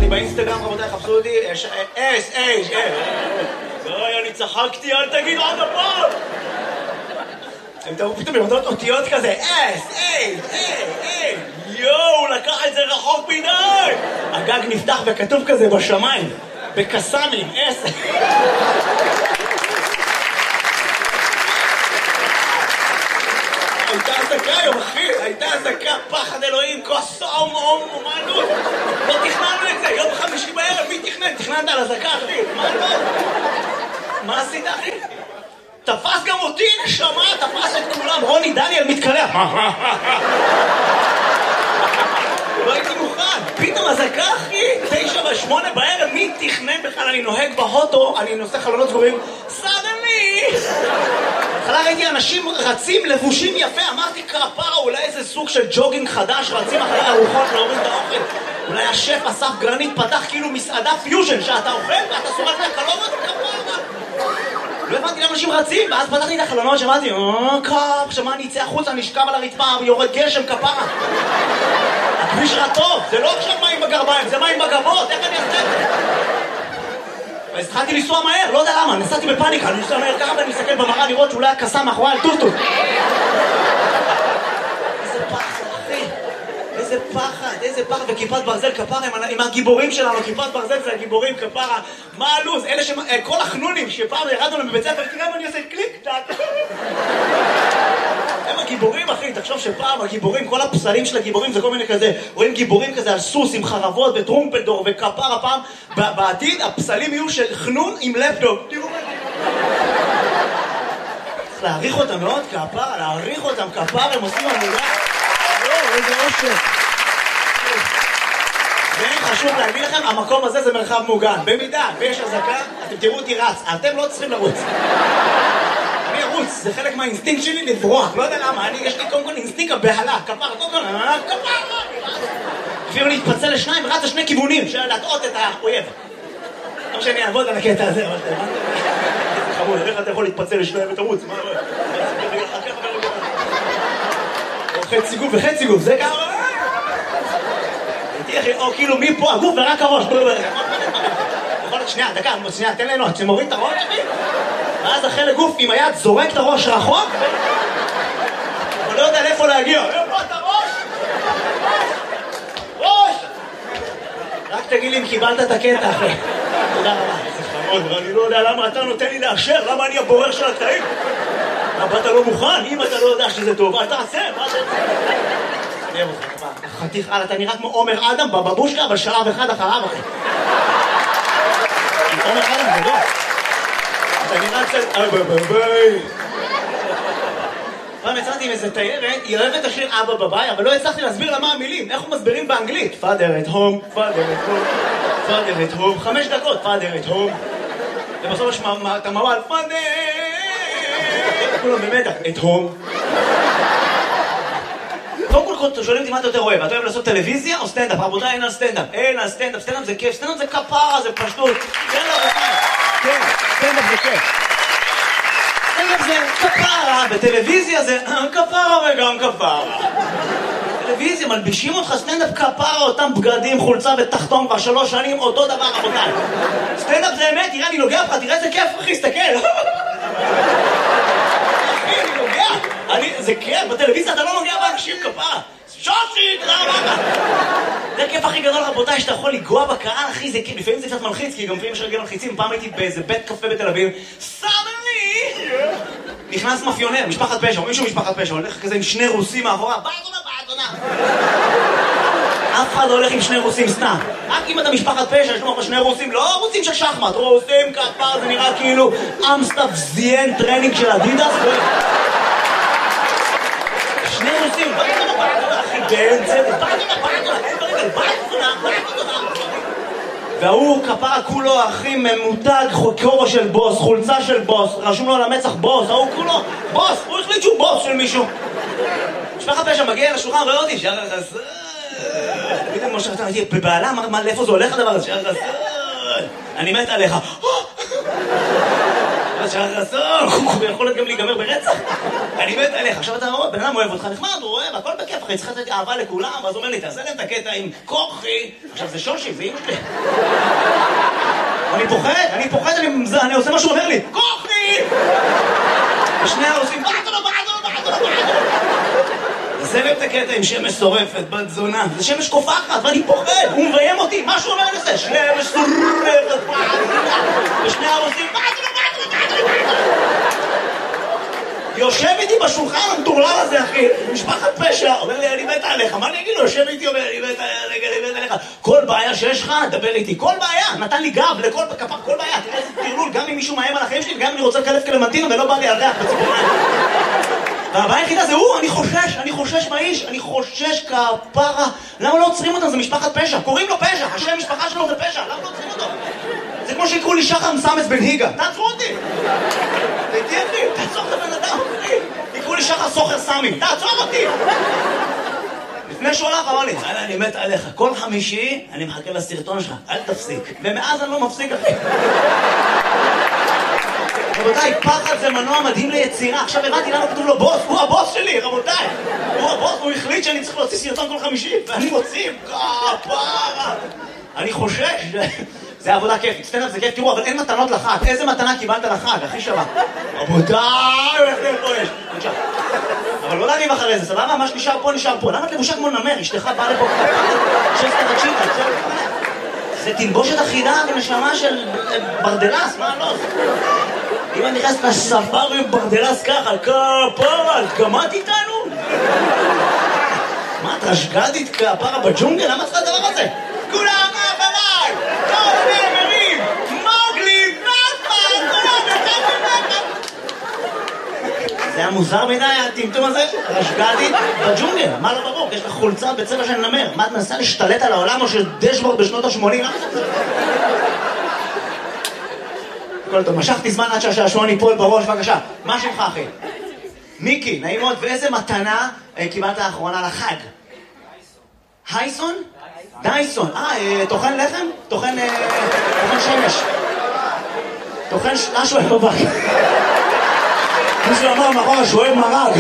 אני באינסטגרם, רבותיי, חפשו אותי, אוי, אני צחקתי, אל תגיד עוד הפעם! הם תראו פתאום יורדות אותיות כזה, יואו, לקח את זה רחוק מדי! הגג נפתח וכתוב כזה בשמיים, בקסמים, הייתה הזקה היום, אחי, הייתה הזקה, פחד אלוהים, כוס אומנות. לא תכננו את זה, יום חמישי בערב, מי תכנן? תכננת על הזקה, אחי, מה לא? מה עשית, אחי? תפס גם אותי, נשמה, תפס את כולם, רוני דניאל מתקלח. לא הייתי מוכן, פתאום הזקה, אחי, 9 ו8 בערב, מי תכנן בכלל? אני נוהג בהוטו, אני נושא חלונות סגורים, סדני! התחלה ראיתי אנשים רצים לבושים יפה, אמרתי כפרה, אולי איזה סוג של ג'וגינג חדש, רצים אחרי ארוחות להוריד את האוכל. אולי השף אסף גרנית פתח כאילו מסעדה פיוז'ן, שאתה אוכל ואתה סורק מהקלוריות כפרה. לא הבנתי למה אנשים רצים, ואז פתחתי את החלונות, שמעתי, שמה אני אצא החוצה, נשכב על הרצפה, יורד גשם כפרה. הכביש רטוב, זה לא עכשיו מים בגרביים, זה מים בגבות, איך אני אעשה את זה? אז התחלתי לנסוע מהר, לא יודע למה, נסעתי בפאניקה, אני נוסע מהר ככה ואני מסתכל במראה לראות שאולי הקסה מאחורי על טוטוט. איזה פחד, אחי, איזה פחד, וכיפת ברזל כפרה עם הגיבורים שלנו, כיפת ברזל זה הגיבורים כפרה, מה הלוז, אלה כל החנונים שפעם ירדנו להם בבית ספר, תראה מה אני עושה קליק, טאק. הם הגיבורים, אחי, תחשוב שפעם הגיבורים, כל הפסלים של הגיבורים זה כל מיני כזה, רואים גיבורים כזה על סוס עם חרבות וטרומפלדור וכפרה פעם, בעתיד הפסלים יהיו של חנון עם לפטופ. תראו מה צריך להעריך אותם מאוד, כפרה, להעריך אותם, כפרה, הם עושים עבודה. איזה אושר. וחשוב להגיד לכם, המקום הזה זה מרחב מוגן. במידה ויש הזקה, אתם תראו אותי רץ, אתם לא צריכים לרוץ. אני ארוץ, זה חלק מהאינסטינקט שלי לברוח, לא יודע למה, יש לי קודם כל אינסטינקט הבהלה, כפרה, כפרה, אפילו להתפצל לשניים, רץ לשני כיוונים, של להטעות את האויב. לא שאני אעבוד על הקטע הזה, אבל זה חמוד, איך אתה יכול להתפצל לשניים ותרוץ? מה? חצי גוף וחצי גוף, זה ככה? או כאילו מפה הגוף ורק הראש. יכול להיות שנייה, דקה, שנייה, תן ליהנות, שמוריד את הראש, ואז החלק גוף עם היד זורק את הראש רחוק, אבל לא יודע לאיפה להגיע. איפה את הראש? ראש! רק תגיד לי אם קיבלת את הקטע, אחי. תודה רבה. זה חמוד, אני לא יודע למה אתה נותן לי לאשר, למה אני הבורר של הקטעים? אבל אתה לא מוכן, אם אתה לא יודע שזה טוב, אל תעשה, מה זה? אני אוהב אותך, חתיך, אתה נראה כמו עומר אדם בבבושקה, אבל שלב אחד אחריו, אחי. עומר אדם, זה לא. אתה נראה קצת... ביי. פעם יצאתי עם איזה תיירת, היא אוהבת השיר אבא בביי, אבל לא הצלחתי להסביר לה מה המילים, איך הוא מסבירים באנגלית. Father at home, Father at home, Father at home, 5 דקות, Father at home. ובסוף יש את המעל, Father! כולם במתח, at home. קודם כל שואלים אותי מה אתה יותר אוהב, אתה אוהב לעשות טלוויזיה או סטנדאפ? רבותיי, אין על סטנדאפ, סטנדאפ זה כיף, סטנדאפ זה כפרה, זה פשטות. כן, רבותיי, כן, סטנדאפ זה כיף. סטנדאפ זה כפרה, בטלוויזיה זה כפרה וגם כפרה. טלוויזיה, מלבישים אותך סטנדאפ כפרה, אותם בגדים, חולצה ותחתום כבר 3 שנים, אותו דבר, רבותיי. סטנדאפ זה אמת, תראה, אני נוגע לך, תראה איזה כיף, אחי, סתכל. אחי, אני נוגע. זה כיף, בטלוויזיה אתה לא נוגע באנשים כפרה. שושי, תודה רבה. זה הכיף הכי גדול, רבותיי, שאתה יכול לגוע בקהל, אחי, זה כיף. לפעמים זה קצת מלחיץ, כי גם לפעמים יש רגל מלחיצים. פעם הייתי באיזה בית קפה בתל אביב, סדני! נכנס מאפיונר, משפחת פשע, או מישהו משפחת פשע, הולך כזה עם 2 רוסים מאחורה, באתונה. אף אחד לא הולך עם 2 רוסים סתם. רק אם אתה משפחת פשע, יש לך 2 רוסים, לא רוסים של שחמט, רוסים כפר, זה נראה כאילו אמסטאפ זיין טרנינג של אדידס. 2 רוסים, באתונה, אחי, באתונה. והוא כפרה כולו, אחי, ממותג, כובע של בוס, חולצה של בוס, רשום לו על המצח בוס, ההוא כולו, בוס, הוא החליט שהוא בוס של מישהו. משפחת פשע מגיע לשולחן, רואה אותי, שער החסר. פתאום משה חתם, הייתי בבעלה, מה, לאיפה זה הולך הדבר הזה? שער החסר. אני מת עליך. חסום, ויכול להיות גם להיגמר ברצח. אני מת עליך, עכשיו אתה אומר, בן אדם אוהב אותך נחמד, הוא אוהב, הכל בכיף, אחי, צריך לתת אהבה לכולם, ואז הוא אומר לי, תעשה להם את הקטע עם כוחי. עכשיו זה שושי, זה אימא שלי. אני פוחד, אני עושה מה שהוא אומר לי, כוחי! ושני העושים, בעדו. תעשה להם את הקטע עם שמש שורפת, בת זונה, זה שמש קופחת, ואני פוחד, הוא מביים אותי, מה שהוא אומר לי זה, שמש שורפת, ושני העושים, בעדו. יושב איתי בשולחן המטורלל הזה, אחי, משפחת פשע, אומר לי, אני מת עליך, מה אני אגיד לו? יושב איתי, אומר, אני מת עליך, כל בעיה שיש לך, דבר איתי, כל בעיה, נתן לי גב לכל כפר, כל בעיה, תראה איזה תרלול, גם אם מישהו מאיים על החיים שלי, גם אם אני רוצה לקלף קלמנטינה ולא בא לי על ריח בציפורניים. והבעיה היחידה זה אני חושש מהאיש, אני חושש כפרה, למה לא עוצרים אותם? זה משפחת פשע, קוראים לו פשע, השם משפחה שלו זה פשע, למה לא עוצרים אותו? זה כמו שיקראו לי שחר מסמס בן היגה, תעצרו אותי! תהייתי אחי, תעצור את הבן אדם, אחי! יקראו לי שחר סוחר סמי, תעצור אותי! לפני שהוא הלך אמר לי, אני מת עליך, כל חמישי אני מחכה לסרטון שלך, אל תפסיק. ומאז אני לא מפסיק, אחי. רבותיי, פחד זה מנוע מדהים ליצירה. עכשיו הבנתי למה כתוב לו בוס, הוא הבוס שלי, רבותיי. הוא הבוס, הוא החליט שאני צריך להוציא סרטון כל חמישי, ואני מוציא, כפרה. אני חושש. זה עבודה כיפית, סטנדאפ זה כיף, תראו, אבל אין מתנות לחג. איזה מתנה קיבלת לחג, הכי שווה? רבותיי, איך זה פה יש? בבקשה. אבל לא להגיב אחרי זה, סבבה? מה שנשאר פה. למה את לבושה כמו נמר? אשתך באה לפה שסטה תקשיב, זה תלבושת אחידה ונשמה של ברדלס, מה לא? אם אני נכנס לספארי ברדלס ככה, כפרה, את גמרת איתנו? מה, את רשגדית כפרה בג'ונגל? למה צריכה הדבר הזה? כולם אחריי! כל הנאמרים! מוגלי! נטמן! כולם נטמן! זה היה מוזר מדי, הטמטום הזה? רשגדית בג'ונגל, מה לא ברור? יש לך חולצה בצבע של נמר. מה, את מנסה להשתלט על העולם או של דשבורד בשנות ה-80? למה זה? הכל טוב, משכתי זמן עד שהשעשועון ייפול בראש, בבקשה. מה שמך, אחי? מיקי, נעים מאוד. ואיזה מתנה קיבלת האחרונה לחג? הייסון? דייסון. טוחן לחם? טוחן שמש. טוחן משהו בבק. מישהו אמר מאחורה שהוא אוהב מרג.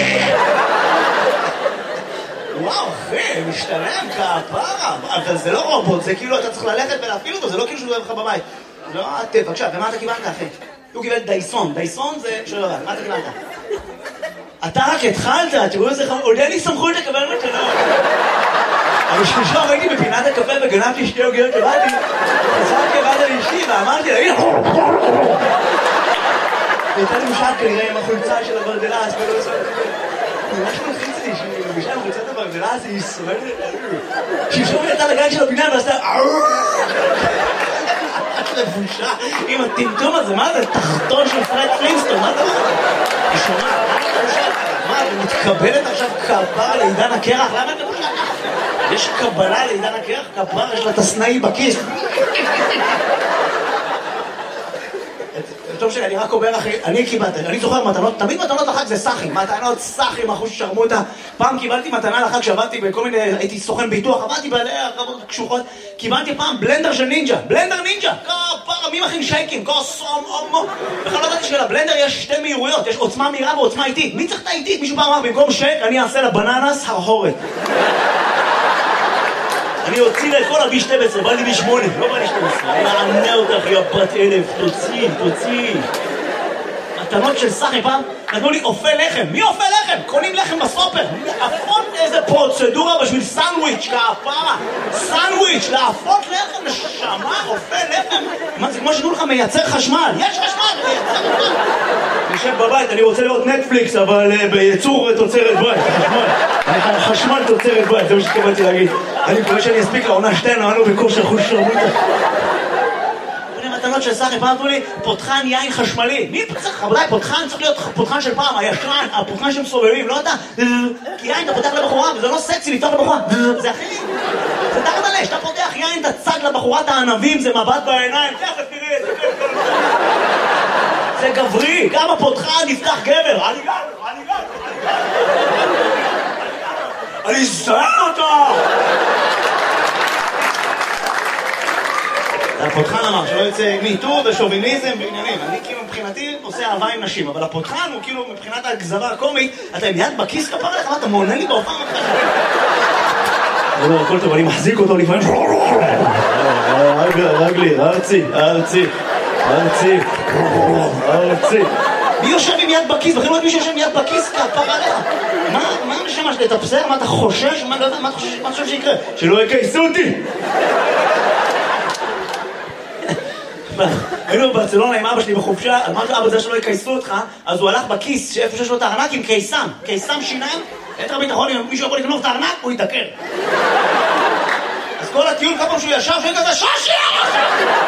וואו, אחי, משתלם כפרה. אבל זה לא רובוט, זה כאילו אתה צריך ללכת ולהפעיל אותו, זה לא כאילו שהוא אוהב לך בבית. לא, בבקשה, ומה אתה קיבלת, אחי? הוא קיבל דייסון. דייסון זה... שלא יודע, מה אתה קיבלת? אתה רק התחלת, תראו איזה חמור, עוד אין לי סמכות לקבל מתנות. אבל שלשום הייתי בפינת הקפה וגנבתי שתי עוגיות לבאתי, חזרתי לבד על אשתי ואמרתי לה, הנה! הייתה לי משל כנראה עם החולצה של הברדלס, ולא עושה... ממש מלחיץ לי שהיא מבישה עם חולצת הברדלס, היא שורדת... שלשום יצאה לגן של הפינה ועשתה... לבושה עם הטמטום הזה, מה זה? תחתון של פרד פלינסטון, מה זה? היא שומעת, מה, היא מתקבלת עכשיו כפרה לעידן הקרח? למה את לבושה ככה? יש קבלה לעידן הקרח? כפרה, יש לה תסנאי בכיס. טוב שלי, אני רק אומר אחי, אני קיבלתי, אני זוכר מתנות, תמיד מתנות לחג זה סחים, מתנות סחים, אחוז שרמוטה. פעם קיבלתי מתנה לחג שעבדתי בכל מיני, הייתי סוכן ביטוח, עבדתי בעלי הרבות קשוחות, קיבלתי פעם בלנדר של נינג'ה, בלנדר נינג'ה, כפרה, מי מכין שייקים, כוסום, אומו. בכלל לא ידעתי שלבלנדר יש שתי מהירויות, יש עוצמה מהירה ועוצמה איטית. מי צריך את האיטית? מישהו פעם אמר, במקום שייק, אני אעשה לבננס הרהורת. אני אוציא לה את כל ה-B12, בא לי B8, לא בא לי 12. אני אענה אותך, יא בת אלף, תוציא. מתנות של סחי פעם, נתנו לי אופה לחם. מי אופה לחם? קונים לחם בסופר. להפות איזה פרוצדורה בשביל סנדוויץ' כפרה. סנדוויץ', להפות לחם, נשמה, אופה לחם. מה זה כמו שתנו לך מייצר חשמל? יש חשמל, מייצר חשמל. אני יושב בבית, אני רוצה לראות נטפליקס, אבל בייצור תוצרת בית, חשמל תוצרת בית, זה מה שתקבלתי להגיד. אני מקווה שאני אספיק לעונה 2, נענו בכושר חוש שרמוטה. מתנות של סחי, פעם אמרו לי, פותחן יין חשמלי. מי צריך? רבותיי, פותחן צריך להיות פותחן של פעם, הישן, הפותחן שהם סובבים, לא אתה. כי יין אתה פותח לבחורה, וזה לא סקסי לפתוח לבחורה. זה הכי... זה תחת עלי, שאתה פותח יין, אתה צג לבחורת הענבים, זה מבט בעיניים, תכף תראה, זה גברי, גם הפותחן נפתח גבר. אני זהר אותו! הפותחן אמר שלא יוצא מיטור ושוביניזם ועניינים. אני כאילו מבחינתי עושה אהבה עם נשים, אבל הפותחן הוא כאילו מבחינת הגזרה הקומית, אתה עם יד בכיס כפר עליך, מה אתה מעונן לי בהופעה מתחילה? אני אומר, הכל טוב, אני מחזיק אותו לפעמים. רגלי, ארצי. מי יושב עם יד בכיס? בכלל לא יודעים מי שיושב עם יד בכיס כפר עליך. מה הנשמה שלי? אתה בסדר? מה אתה חושש? מה אתה חושב שיקרה? שלא יקייסו אותי! היינו בברצלונה עם אבא שלי בחופשה, אמרתי אבא זה שלא יקייסו אותך, אז הוא הלך בכיס שאיפה שיש לו את הארנק עם קיסם שיניים, יתר ביטחון, אם מישהו יכול לקנוב את הארנק, הוא יתעקר. אז כל הטיול, כל פעם שהוא ישב, שהוא כזה שושי!